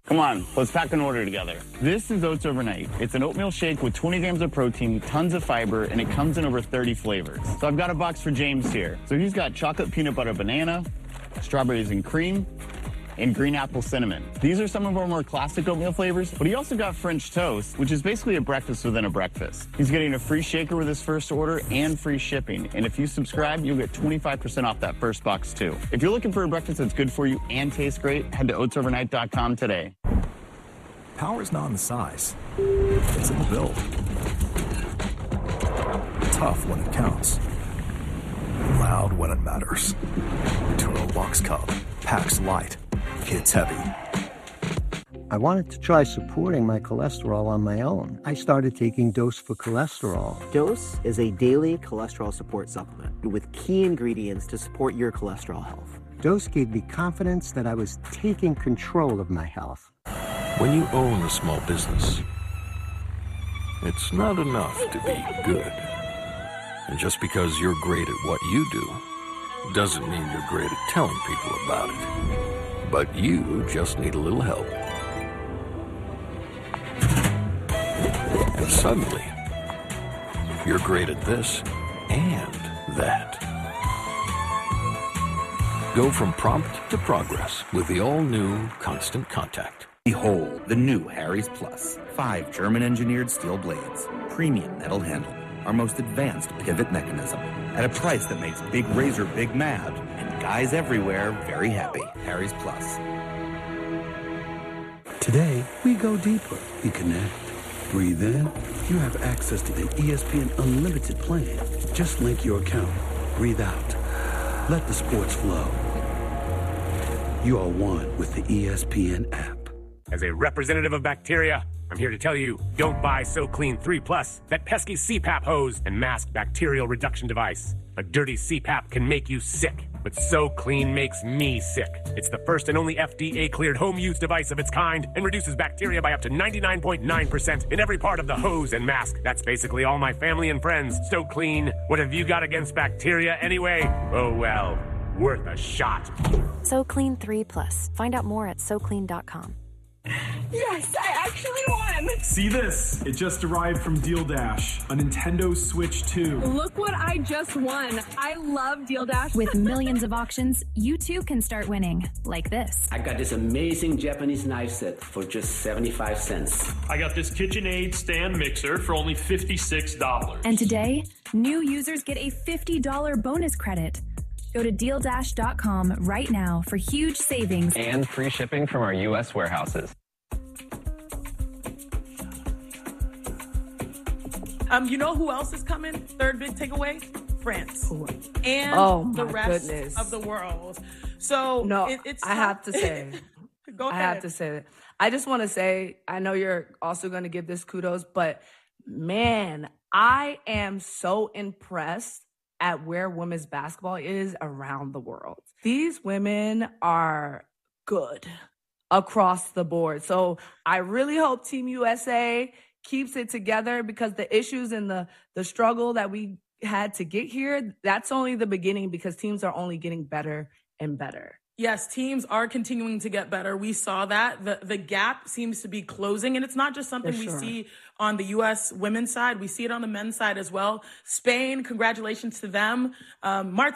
Come on, let's pack an order together. This is Oats Overnight. It's an oatmeal shake with 20 grams of protein, tons of fiber, and it comes in over 30 flavors. So I've got a box for James here. So he's got chocolate peanut butter banana, strawberries and cream, and green apple cinnamon. These are some of our more classic oatmeal flavors, but he also got French toast, which is basically a breakfast within a breakfast. He's getting a free shaker with his first order and free shipping. And if you subscribe, you'll get 25% off that first box too. If you're looking for a breakfast that's good for you and tastes great, head to oatsovernight.com today. Power's not in the size, it's in the build. Tough when it counts. Loud when it matters. Turo Box Cub. Packs light. Hits heavy. I wanted to try supporting my cholesterol on my own. I started taking Dose for Cholesterol. Dose is a daily cholesterol support supplement with key ingredients to support your cholesterol health. Dose gave me confidence that I was taking control of my health. When you own a small business, it's not enough to be good. And just because you're great at what you do, doesn't mean you're great at telling people about it. But you just need a little help. And suddenly, you're great at this and that. Go from prompt to progress with the all-new Constant Contact. Behold, the new Harry's Plus. 5 German-engineered steel blades, premium metal handle, our most advanced pivot mechanism, at a price that makes Big Razor big mad, and guys everywhere very happy. Harry's Plus. Today, we go deeper and connect. Breathe in, you have access to the ESPN Unlimited plan. Just link your account. Breathe out. Let the sports flow. You are one with the ESPN app. As a representative of bacteria, I'm here to tell you, don't buy SoClean 3 Plus, that pesky CPAP hose and mask bacterial reduction device. A dirty CPAP can make you sick, but SoClean makes me sick. It's the first and only FDA-cleared home use device of its kind and reduces bacteria by up to 99.9% in every part of the hose and mask. That's basically all my family and friends. SoClean, what have you got against bacteria anyway? Oh well, worth a shot. SoClean 3 Plus. Find out more at SoClean.com. Yes, I actually won! See this? It just arrived from Deal Dash, a Nintendo Switch 2. Look what I just won. I love Deal Dash. With millions of auctions, you too can start winning, like this. I got this amazing Japanese knife set for just 75 cents. I got this KitchenAid stand mixer for only $56. And today, new users get a $50 bonus credit. Go to DealDash.com right now for huge savings and free shipping from our U.S. warehouses. You know who else is coming? Third big takeaway? France. And the rest of the world. So it's I have to say. Go ahead. I have to say that. I just want to say, I know you're also going to give this kudos, but man, I am so impressed at where women's basketball is around the world. These women are good across the board. So I really hope Team USA keeps it together, because the issues and the struggle that we had to get here, that's only the beginning, because teams are only getting better and better. Yes, teams are continuing to get better. We saw that. The gap seems to be closing, and it's not just something we see on the U.S. women's side. We see it on the men's side as well. Spain, congratulations to them.